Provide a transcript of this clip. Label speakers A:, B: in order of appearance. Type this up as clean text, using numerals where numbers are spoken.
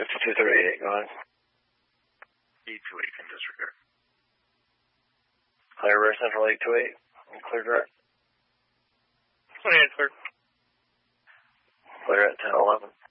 A: 5238, go ahead.
B: E28 can disregard.
A: Clear rear central 828. Clear direct.
C: 28 clear.
A: Clear at 1011.